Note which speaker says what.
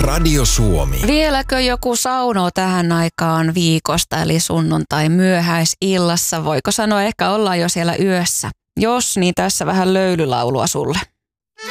Speaker 1: Radio Suomi.
Speaker 2: Vieläkö joku saunoo tähän aikaan viikosta, eli sunnuntai myöhäisillassa? Voiko sanoa, ehkä ollaan jo siellä yössä? Jos, niin tässä vähän löylylaulua sulle.